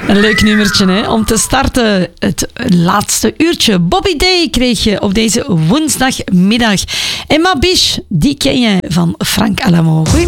Een leuk nummertje, hè? Om te starten het laatste uurtje. Bobby Day kreeg je op deze woensdagmiddag. En Ma Biche, die ken je van Frank Alamo. Goedemiddag.